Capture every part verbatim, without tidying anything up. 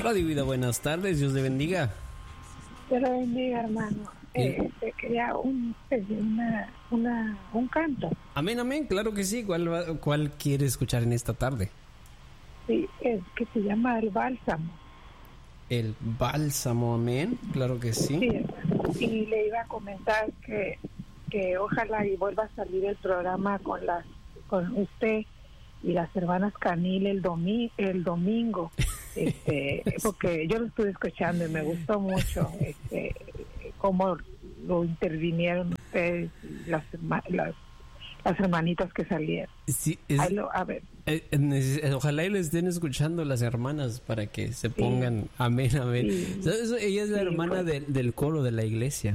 Radio Vida, buenas tardes, Dios le bendiga. Dios le bendiga, hermano. Eh, te quería un, una, una, un canto. Amén, amén, claro que sí. ¿Cuál, va- cuál quiere escuchar en esta tarde? Sí, es que se llama El Bálsamo. El bálsamo, amén, claro que sí. Sí, hermano. Y le iba a comentar que, que ojalá y vuelva a salir el programa con las con usted y las hermanas Canil el, domi el domingo. Este, porque yo lo estuve escuchando y me gustó mucho este, cómo lo intervinieron ustedes y las, herma- las, las hermanitas que salieron. Sí, es- Ahí lo- a ver, eh, neces- ojalá y le estén escuchando las hermanas para que se pongan, amén, amén. Sí. ¿Sabes? Ella es la Sí, hermana pues. del, del coro de la iglesia.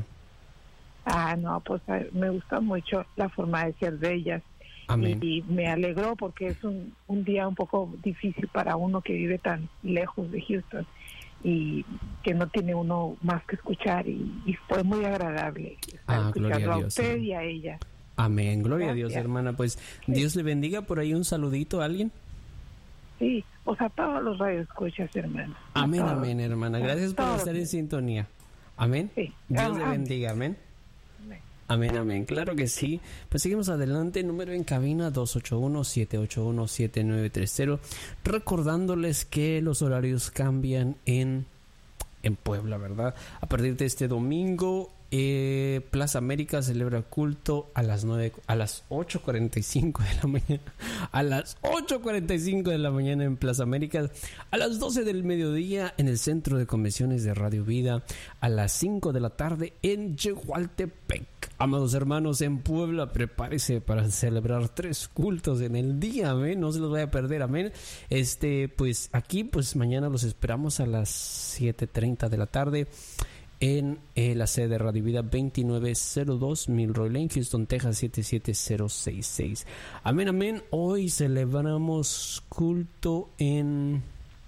ah, no, pues a- me gustó mucho la forma de ser de ellas. Amén. Y, y me alegró porque es un, un día un poco difícil para uno que vive tan lejos de Houston y que no tiene uno más que escuchar, y, y fue muy agradable estar Ah, gloria escuchando a a Dios, usted amén. y a ella. Amén, gloria a Dios, Gracias. hermana. Pues Dios le bendiga. Por ahí un saludito a alguien. Sí, pues a todos los radioescuchas, hermano. A Amén, todos. amén, hermana. Gracias por Todos. estar en sintonía. Amén. Sí. Dios le Amén. bendiga, amén. Amén. Amén, amén. Claro que sí. Pues seguimos adelante. Número en cabina dos ocho uno, siete ocho uno, siete nueve tres cero. Recordándoles que los horarios cambian en, en Puebla, ¿verdad? A partir de este domingo, eh, Plaza América celebra culto a las nueve, a las ocho cuarenta y cinco de la mañana. A las ocho cuarenta y cinco de la mañana en Plaza América. A las doce del mediodía en el Centro de Convenciones de Radio Vida. A las cinco de la tarde en Yehualtepec. Amados hermanos, en Puebla, prepárese para celebrar tres cultos en el día, amén. No se los vaya a perder, amén. Este, pues aquí, pues mañana los esperamos a las siete treinta de la tarde en eh, la sede de Radio Vida veintinueve cero dos Milroy Lane, Houston, Texas siete siete cero seis seis. Amén, amén. Hoy celebramos culto en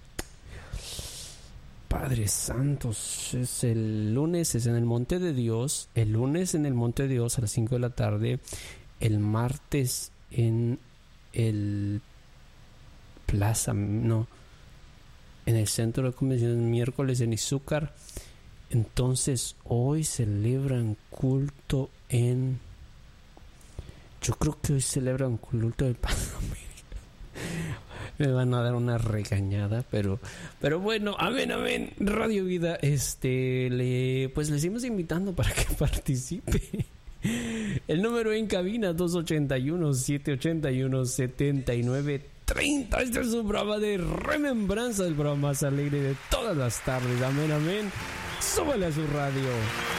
Padre Santos. Es el lunes, es en el Monte de Dios. El lunes en el Monte de Dios a las cinco de la tarde. El martes en el Plaza, no, en el Centro de Convenciones. Miércoles en Izúcar. Entonces hoy celebran culto en... Yo creo que hoy celebran culto del Padre América. Me van a dar una regañada, pero pero bueno, amén, amén. Radio Vida, este, le, pues les seguimos invitando para que participe. El número en cabina dos ocho uno, siete ocho uno, siete nueve tres cero. Este es un programa de remembranza, el programa más alegre de todas las tardes. Amén, amén. Súbale a su radio.